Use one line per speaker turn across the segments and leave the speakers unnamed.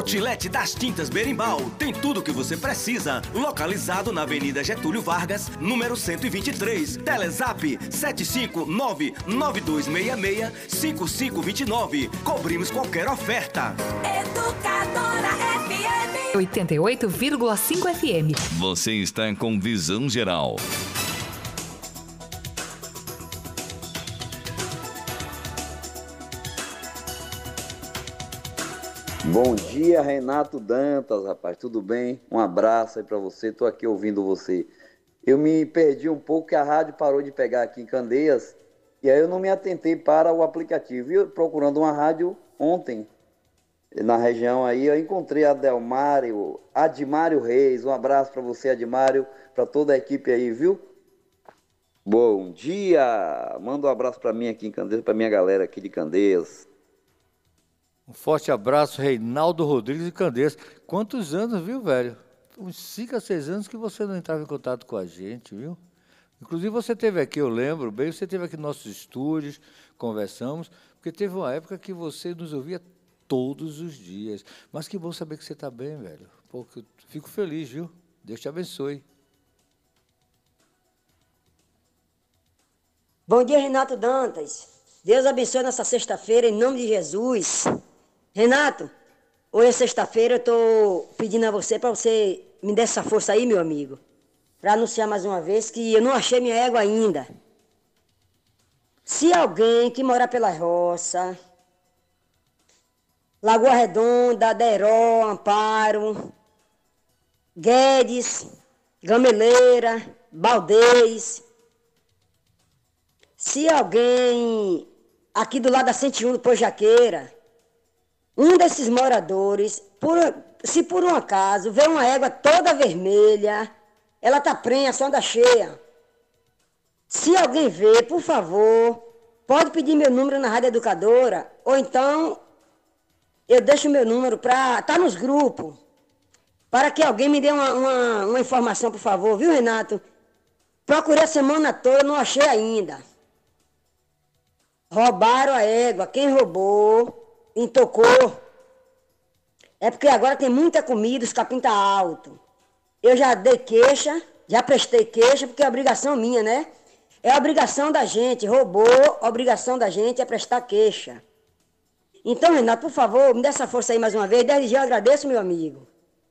Outlet das Tintas Berimbau tem tudo o que você precisa. Localizado na Avenida Getúlio Vargas, número 123. Telezap 759-9266-5529. Cobrimos qualquer oferta.
Educadora FM
88,5 FM.
Você está com Visão Geral.
Bom dia, Renato Dantas, rapaz, tudo bem? Um abraço aí pra você, tô aqui ouvindo você. Eu me perdi um pouco, que a rádio parou de pegar aqui em Candeias, e aí eu não me atentei para o aplicativo. E procurando uma rádio ontem, na região aí, eu encontrei a Admário Reis. Um abraço pra você, Admário, pra toda a equipe aí, viu? Bom dia! Manda um abraço pra mim aqui em Candeias, pra minha galera aqui de Candeias.
Um forte abraço, Reinaldo Rodrigues de Candeias. Quantos anos, viu, velho? Uns 5 a 6 anos que você não entrava em contato com a gente, viu? Inclusive você esteve aqui, eu lembro bem, você esteve aqui nos nossos estúdios, conversamos, porque teve uma época que você nos ouvia todos os dias. Mas que bom saber que você está bem, velho. Pô, eu fico feliz, viu? Deus te abençoe.
Bom dia, Renato Dantas. Deus abençoe nessa sexta-feira, em nome de Jesus. Renato, hoje é sexta-feira, eu estou pedindo a você para você me dar essa força aí, meu amigo, para anunciar mais uma vez que eu não achei minha égua ainda. Se alguém que mora pela roça, Lagoa Redonda, Deró, Amparo, Guedes, Gameleira, Baldez, se alguém aqui do lado da 101 do Pojaqueira, um desses moradores, se por um acaso vê uma égua toda vermelha, ela tá prenha, só anda cheia. Se alguém vê, por favor, pode pedir meu número na Rádio Educadora, ou então eu deixo meu número para estar nos grupos, para que alguém me dê uma informação, por favor, viu, Renato? Procurei a semana toda, não achei ainda. Roubaram a égua, quem roubou, intocou. É porque agora tem muita comida, os capim tá alto. Eu já dei queixa, já prestei queixa, porque é obrigação minha, né? É obrigação da gente, roubou, a obrigação da gente é prestar queixa. Então, Renato, por favor, me dê essa força aí mais uma vez. Desde já eu agradeço, meu amigo.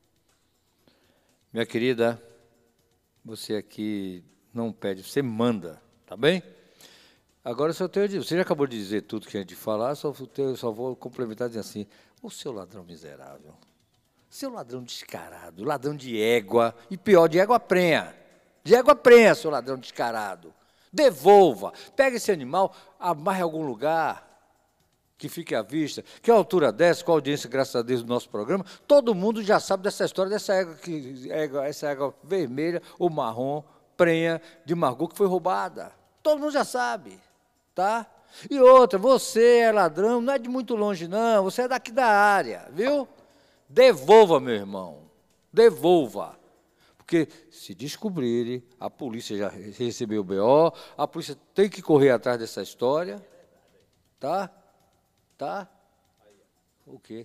Minha querida, você aqui não pede, você manda, tá bem? Agora, você já acabou de dizer tudo que a gente falar, só vou complementar dizendo assim, ô seu ladrão miserável, seu ladrão descarado, ladrão de égua, e pior, de égua prenha, seu ladrão descarado, devolva, pega esse animal, amarre em algum lugar que fique à vista, que a altura dessa, com a audiência, graças a Deus, do nosso programa, todo mundo já sabe dessa história, dessa égua, essa égua vermelha ou marrom, prenha, de Margot, que foi roubada, todo mundo já sabe. Tá? E outra, você é ladrão, não é de muito longe não, você é daqui da área, viu? Devolva, meu irmão, devolva. Porque se descobrirem, a polícia já recebeu o BO, a polícia tem que correr atrás dessa história, tá? Tá? O quê?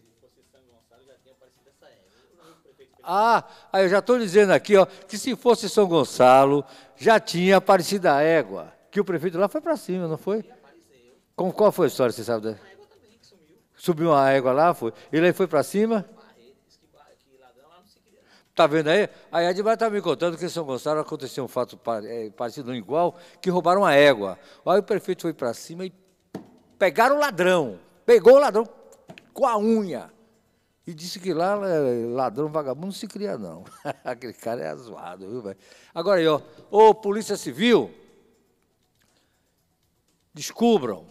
Aí eu já estou dizendo aqui, ó, que se fosse São Gonçalo, já tinha aparecido a égua. Que o prefeito lá foi para cima, não foi? Qual foi a história, você sabe? Uma égua também que sumiu. Subiu uma égua lá, foi? Ele aí foi para cima? Tá vendo aí? Aí a Edmar estava me contando que em São Gonçalo aconteceu um fato parecido, não igual, que roubaram uma égua. Aí o prefeito foi para cima e pegaram o ladrão. Pegou o ladrão com a unha. E disse que lá, ladrão, vagabundo, não se cria, não. Aquele cara é zoado, viu, velho? Agora aí, ó, ô Polícia Civil, descubram,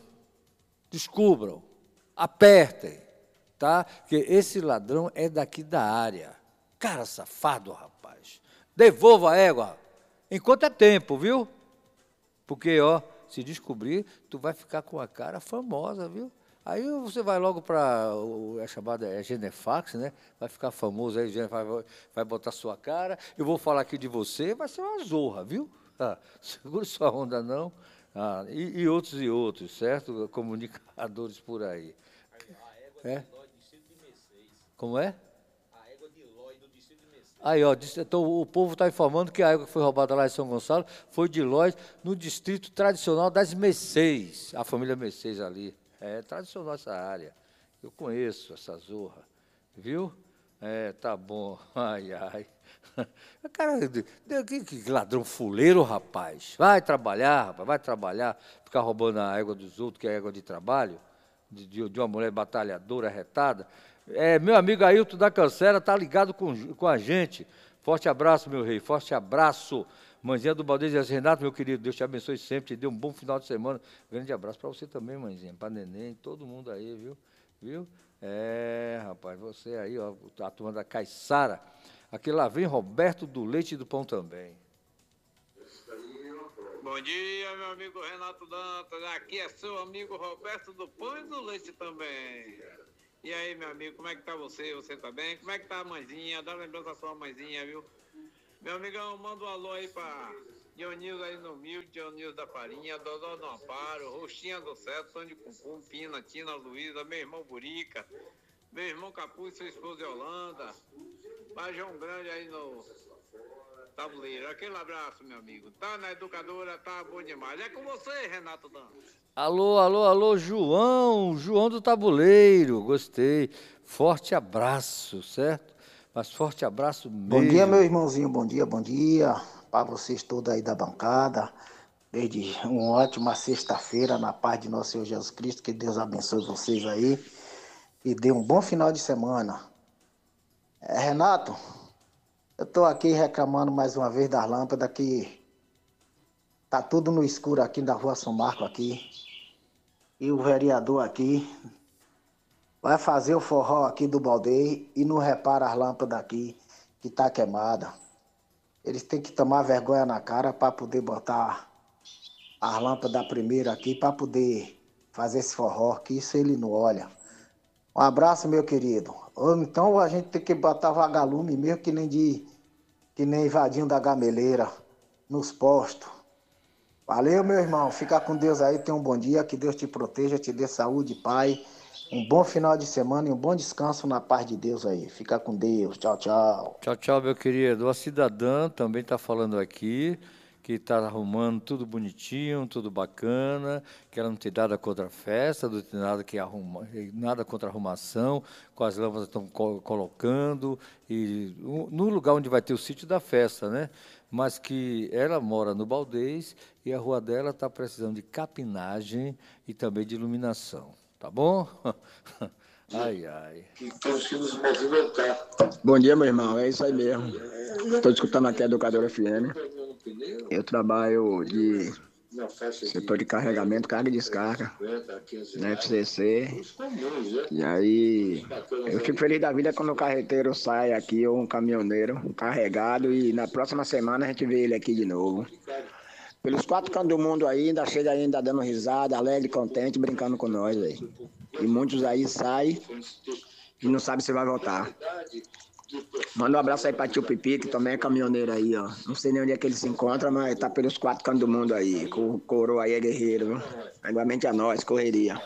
apertem, tá? Porque esse ladrão é daqui da área. Cara safado, rapaz. Devolva a égua, enquanto é tempo, viu? Porque, ó, se descobrir, tu vai ficar com a cara famosa, viu? Aí você vai logo para a chamada Genefax, né? Vai ficar famoso aí, vai botar sua cara. Eu vou falar aqui de você, vai ser uma zorra, viu? Segura sua onda, não. E outros, certo? Comunicadores por aí. A égua é? Como é? Aí, ó, então o povo está informando que a égua que foi roubada lá em São Gonçalo foi de Lóis, no distrito tradicional das Mercês, a família Mercês ali. É tradicional essa área. Eu conheço essa zorra, viu? É, tá bom. Ai, ai. Cara, que ladrão fuleiro, rapaz. Vai trabalhar, rapaz, vai trabalhar. Ficar roubando a égua dos outros, que é égua de trabalho, de uma mulher batalhadora, retada. É, meu amigo Ailton da Cancela está ligado com a gente. Forte abraço, meu rei, forte abraço. Mãezinha do Baldez e Renato, meu querido, Deus te abençoe sempre, te dê um bom final de semana. Grande abraço para você também, mãezinha, para neném, todo mundo aí, viu? Viu? É, rapaz, você aí, ó, a turma da Caiçara. Aqui lá vem Roberto do Leite e do Pão também.
Bom dia, meu amigo Renato Dantas. Aqui é seu amigo Roberto do Pão e do Leite também. E aí, meu amigo, como é que tá você? Você tá bem? Como é que tá a mãezinha? Dá lembrança à sua mãezinha, viu? Meu amigão, manda um alô aí pra Dionísio aí no Milho, Dionísio da Farinha, Dodó do Amparo, Roxinha do Céu, Tony Cumpum, Pina, Tina, Luísa, meu irmão Burica, meu irmão Capuz, sua esposa Yolanda, João Grande aí no tabuleiro. Aquele abraço, meu amigo. Tá na educadora, tá bom demais. É com você, Renato Dantas.
Alô, alô, alô, João do Tabuleiro, gostei. Forte abraço, certo? Mas forte abraço mesmo.
Bom dia, meu irmãozinho, bom dia para vocês todos aí da bancada. Desde uma ótima sexta-feira, na paz de nosso Senhor Jesus Cristo, que Deus abençoe vocês aí e dê um bom final de semana. Renato, eu tô aqui reclamando mais uma vez das lâmpadas que tá tudo no escuro aqui da rua São Marco aqui. E o vereador aqui vai fazer o forró aqui do Baldei e não repara as lâmpadas aqui que tá queimada. Eles têm que tomar vergonha na cara para poder botar as lâmpadas primeiro aqui para poder fazer esse forró, que isso ele não olha. Um abraço, meu querido. Ou então a gente tem que botar vagalume mesmo que nem Vadinho da Gameleira nos postos. Valeu, meu irmão. Fica com Deus aí. Tenha um bom dia. Que Deus te proteja, te dê saúde, Pai. Um bom final de semana e um bom descanso na paz de Deus aí. Fica com Deus. Tchau, tchau.
Tchau, tchau, meu querido. A cidadã também está falando aqui que está arrumando tudo bonitinho, tudo bacana, que ela não tem nada contra a festa, não tem nada contra a arrumação, com as lâmpadas estão colocando, e no lugar onde vai ter o sítio da festa, né? Mas que ela mora no Baldez e a rua dela está precisando de capinagem e também de iluminação. Tá bom? Ai, ai.
Temos que nos movimentar. Bom dia, meu irmão. É isso aí mesmo. Estou escutando aqui a Educadora FM. Eu trabalho de setor de carregamento, carga e descarga, na FCC. E aí, eu fico feliz da vida quando o carreteiro sai aqui, ou um caminhoneiro carregado, e na próxima semana a gente vê ele aqui de novo. Pelos 4 cantos do mundo aí, ainda chega ainda dando risada, alegre, contente, brincando com nós aí. E muitos aí saem e não sabem se vai voltar. Manda um abraço aí pra tio Pipi, que também é caminhoneiro aí, ó. Não sei nem onde é que ele se encontra, mas tá pelos 4 cantos do mundo aí. O coroa aí é guerreiro, viu? Igualmente a nós, correria.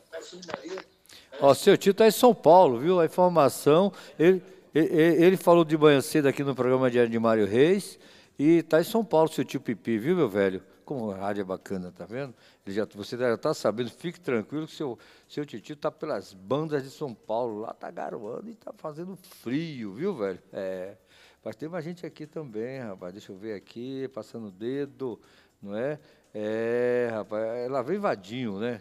Ó, seu tio tá em São Paulo, viu? A informação, ele falou de manhã cedo aqui no programa Diário de Mário Reis, e tá em São Paulo, seu tio Pipi, viu, meu velho? Como a rádio é bacana, tá vendo? Você já está sabendo, fique tranquilo que seu tio está pelas bandas de São Paulo, lá está garoando e está fazendo frio, viu, velho? É, mas tem mais gente aqui também, rapaz, deixa eu ver aqui, passando o dedo, não é? É, rapaz, lá vem Vadinho, né?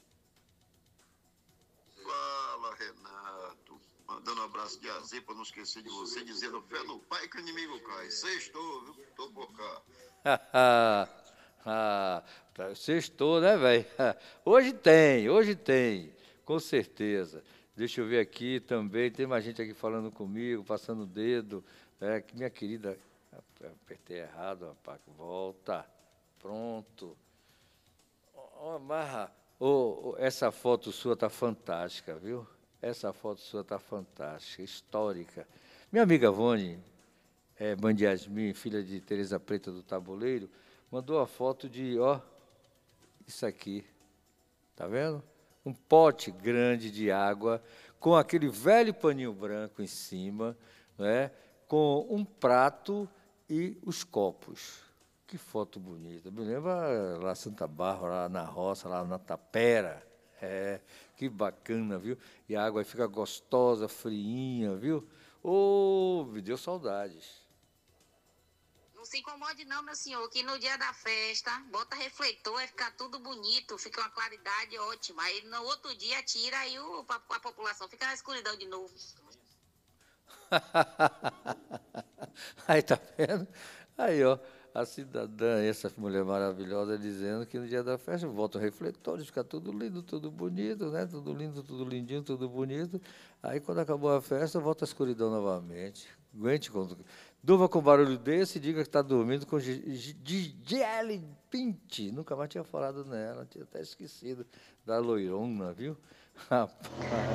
Fala, Renato, mandando um abraço de azeite para não esquecer de você, dizendo fé no pai que o inimigo cai. Sextou, viu? Tô por cá.
Sextou, né, velho? Hoje tem, com certeza. Deixa eu ver aqui também, tem mais gente aqui falando comigo, passando o dedo. Que minha querida, apertei errado, rapaz, volta, pronto. Marra, essa foto sua tá fantástica, viu? Essa foto sua tá fantástica, histórica. Minha amiga Vone, Bande Yasmin, filha de Tereza Preta do Tabuleiro, mandou a foto de, isso aqui, tá vendo? Um pote grande de água com aquele velho paninho branco em cima, né, com um prato e os copos. Que foto bonita. Me lembra lá Santa Bárbara, lá na roça, lá na Tapera. Que bacana, viu? E a água fica gostosa, friinha, viu? Me deu saudades.
Não se incomode não, meu senhor, que no dia da festa, bota refletor, vai ficar tudo bonito, fica uma claridade ótima. Aí no outro dia tira e a população fica na escuridão de novo.
Aí, tá vendo? Aí, ó, a cidadã, essa mulher maravilhosa, dizendo que no dia da festa volta o refletor, fica tudo lindo, tudo bonito, né? Tudo lindo, tudo lindinho, tudo bonito. Aí, quando acabou a festa, volta a escuridão novamente. Aguente quando... Durma com barulho desse e diga que está dormindo com Gisele Bündchen. Nunca mais tinha falado nela, tinha até esquecido da loirona, viu? Rapaz.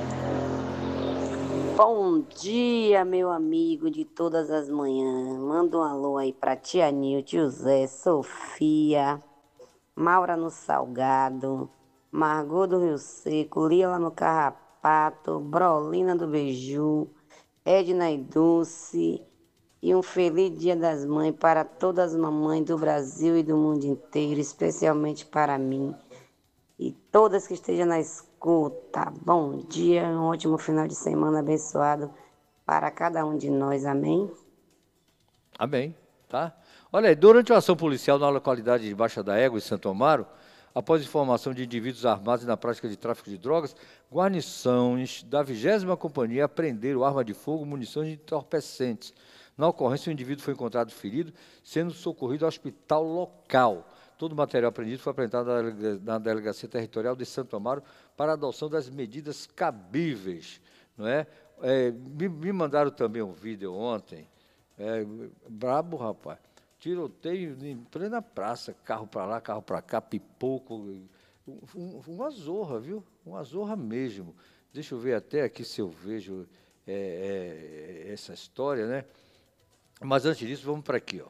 Bom dia, meu amigo de todas as manhãs. Manda um alô aí para tia Nil, tio Zé, Sofia, Maura no Salgado, Margot do Rio Seco, Lila no Carrapato, Brolina do Beiju, Edna e Dulce. E um feliz Dia das Mães para todas as mamães do Brasil e do mundo inteiro, especialmente para mim. E todas que estejam na escuta. Bom dia, um ótimo final de semana abençoado para cada um de nós. Amém?
Amém, tá? Olha aí, durante a ação policial na localidade de Baixa da Égua, em Santo Amaro, após informação de indivíduos armados na prática de tráfico de drogas, guarnições da 20ª Companhia apreenderam arma de fogo, munições e entorpecentes. Na ocorrência, o indivíduo foi encontrado ferido, sendo socorrido ao hospital local. Todo o material apreendido foi apresentado na Delegacia Territorial de Santo Amaro para a adoção das medidas cabíveis. Não é? Me mandaram também um vídeo ontem, brabo, rapaz. Tiroteio em plena praça, carro para lá, carro para cá, pipoco. Uma zorra, viu? Uma zorra mesmo. Deixa eu ver até aqui se eu vejo essa história, né? Mas, antes disso, vamos para aqui. Ó.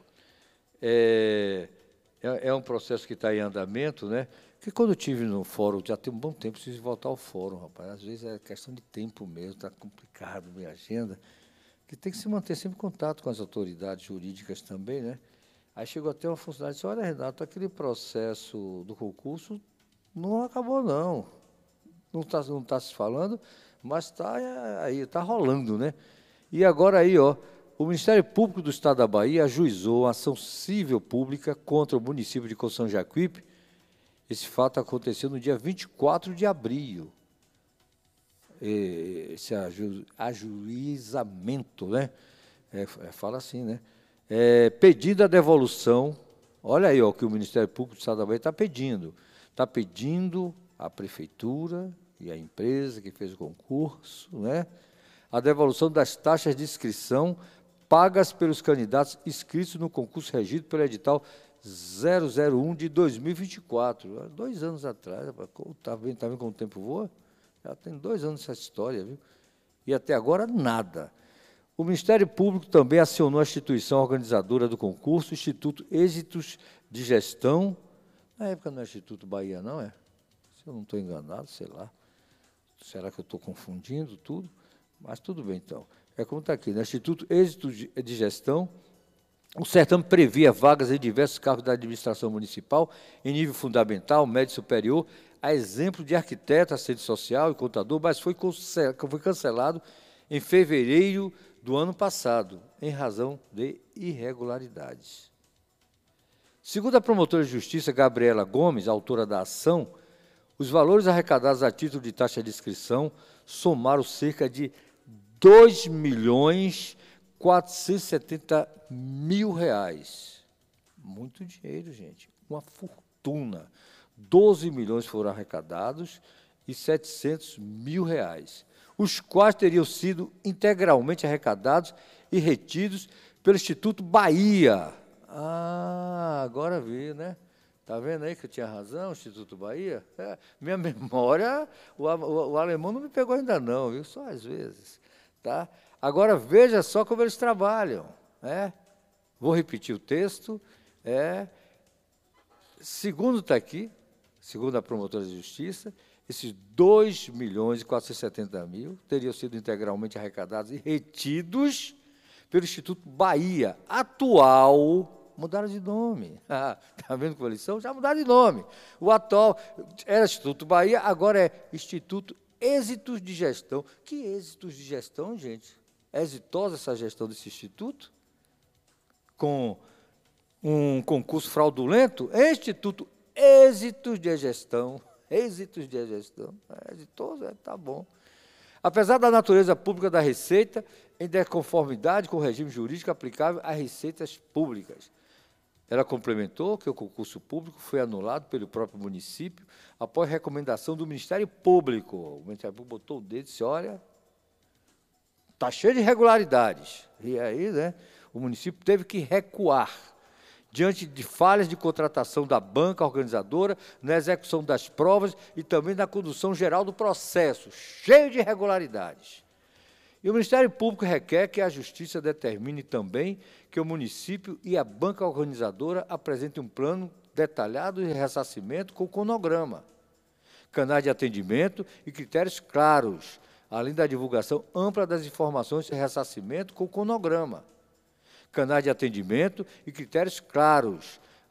É um processo que está em andamento, né? Que quando eu estive no fórum, já tem um bom tempo, preciso voltar ao fórum, rapaz. Às vezes é questão de tempo mesmo, está complicado a minha agenda, que tem que se manter sempre em contato com as autoridades jurídicas também, né? Aí chegou até uma funcionária e disse, olha, Renato, aquele processo do concurso não acabou, não. Não tá se falando, mas está aí, está rolando, né? E agora aí, ó, o Ministério Público do Estado da Bahia ajuizou uma ação civil pública contra o município de Coção Jacuípe. Esse fato aconteceu no dia 24 de abril. Esse ajuizamento, né? Fala assim, né? Pedido a devolução, olha aí ó, o que o Ministério Público do Estado da Bahia está pedindo. Está pedindo à Prefeitura e à empresa que fez o concurso, né? A devolução das taxas de inscrição pagas pelos candidatos inscritos no concurso regido pelo edital 001 de 2024. 2 anos atrás, está vendo como o tempo voa? Já tem 2 anos essa história, viu? E até agora, nada. O Ministério Público também acionou a instituição organizadora do concurso, o Instituto Êxitos de Gestão. Na época não é Instituto Bahia, não é? Se eu não estou enganado, sei lá. Será que eu estou confundindo tudo? Mas tudo bem, então. É como está aqui, no Instituto Êxito de Gestão, o certame previa vagas em diversos cargos da administração municipal, em nível fundamental, médio e superior, a exemplo de arquiteto, assistente social e contador, mas foi cancelado em fevereiro do ano passado, em razão de irregularidades. Segundo a promotora de justiça Gabriela Gomes, autora da ação, os valores arrecadados a título de taxa de inscrição somaram cerca de R$2.470.000. Muito dinheiro, gente. Uma fortuna. 12 milhões foram arrecadados e R$700.000, os quais teriam sido integralmente arrecadados e retidos pelo Instituto Bahia. Ah, agora vi, né? Está vendo aí que eu tinha razão, Instituto Bahia? Minha memória, o alemão não me pegou ainda não, viu? Só às vezes. Tá? Agora, veja só como eles trabalham. Vou repetir o texto. Segundo está aqui, segundo a promotora de justiça, esses 2.470.000 teriam sido integralmente arrecadados e retidos pelo Instituto Bahia, atual, mudaram de nome. Está vendo com a lição? Já mudaram de nome. O atual era Instituto Bahia, agora é Instituto Êxitos de Gestão. Que êxitos de gestão, gente? É exitosa essa gestão desse instituto? Com um concurso fraudulento? Instituto Êxitos de Gestão. Êxitos de gestão. É exitoso? Tá bom. Apesar da natureza pública da Receita, em desconformidade com o regime jurídico aplicável às receitas públicas. Ela complementou que o concurso público foi anulado pelo próprio município após recomendação do Ministério Público. O Ministério Público botou o dedo e disse, olha, está cheio de irregularidades. E aí, né, o município teve que recuar diante de falhas de contratação da banca organizadora, na execução das provas e também na condução geral do processo, cheio de irregularidades. E o Ministério Público requer que a Justiça determine também que o município e a banca organizadora apresentem um plano detalhado de ressarcimento com cronograma, canais de atendimento e critérios claros, além da divulgação ampla das informações de ressarcimento com cronograma, canais de atendimento e critérios claros,